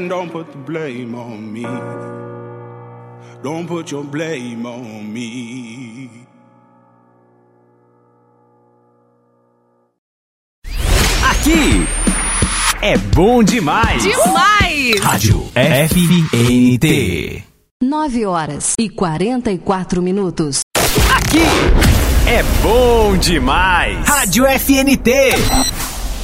Don't put the blame on me. Don't put your blame on me. Aqui é bom demais. Demais! Rádio FNT. 9h44. Aqui é bom demais. Rádio FNT.